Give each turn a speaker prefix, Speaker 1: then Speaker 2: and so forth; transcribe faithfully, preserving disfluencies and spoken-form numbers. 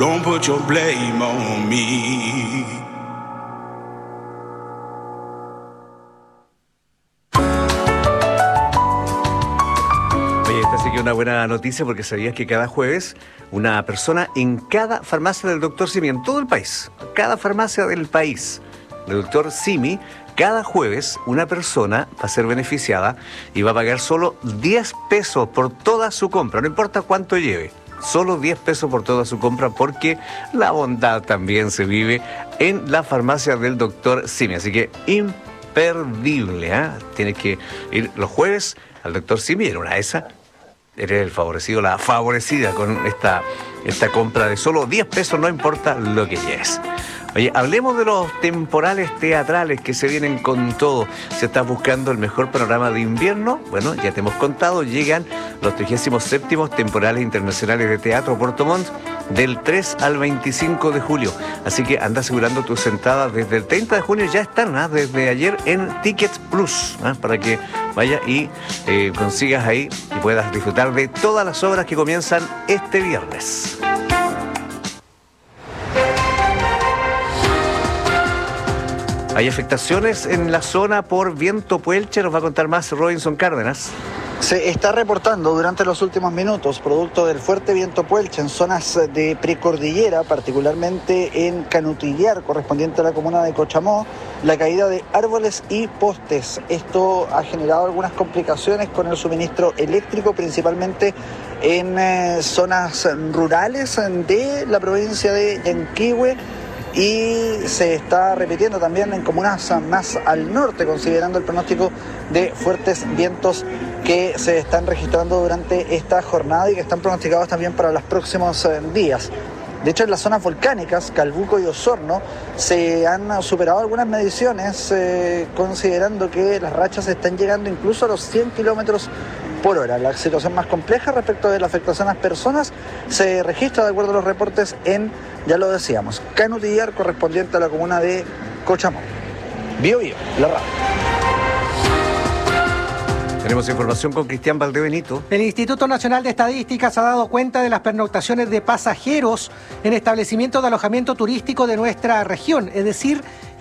Speaker 1: Don't put your blame on me.
Speaker 2: Oye, esta sí que es una buena noticia porque sabías que cada jueves una persona en cada farmacia del doctor Simi, en todo el país, cada farmacia del país, del doctor Simi, cada jueves una persona va a ser beneficiada y va a pagar solo diez pesos por toda su compra, no importa cuánto lleve. Solo diez pesos por toda su compra porque la bondad también se vive en la farmacia del doctor Simi. Así que imperdible, ¿eh? Tienes que ir los jueves al doctor Simi, en una de esas eres el favorecido, la favorecida con esta, esta compra de solo diez pesos, no importa lo que lleves. Oye, hablemos de los temporales teatrales que se vienen con todo. Si estás buscando el mejor panorama de invierno, bueno, ya te hemos contado, llegan los trigésimos séptimos temporales internacionales de teatro Puerto Montt del tres al veinticinco de julio. Así que anda asegurando tus entradas desde el treinta de junio, ya están, ¿eh? Desde ayer en Tickets Plus, ¿eh? Para que vayas y eh, consigas ahí y puedas disfrutar de todas las obras que comienzan este viernes. Hay afectaciones en la zona por viento Puelche, nos va a contar más Robinson Cárdenas.
Speaker 3: Se está reportando durante los últimos minutos, producto del fuerte viento Puelche en zonas de precordillera, particularmente en Canutillar, correspondiente a la comuna de Cochamó, la caída de árboles y postes. Esto ha generado algunas complicaciones con el suministro eléctrico, principalmente en eh, zonas rurales de la provincia de Yanquihue, y se está repitiendo también en comunas más al norte, considerando el pronóstico de fuertes vientos que se están registrando durante esta jornada y que están pronosticados también para los próximos días. De hecho, en las zonas volcánicas, Calbuco y Osorno, se han superado algunas mediciones, eh, considerando que las rachas están llegando incluso a los cien kilómetros por hora. La situación más compleja respecto de la afectación a las personas se registra, de acuerdo a los reportes, en, ya lo decíamos, Canutillar, correspondiente a la comuna de Cochamó. Bio Bio, la radio.
Speaker 2: Tenemos información con Cristian Valdebenito.
Speaker 4: El Instituto Nacional de Estadísticas ha dado cuenta de las pernoctaciones de pasajeros en establecimientos de alojamiento turístico de nuestra región, es decir,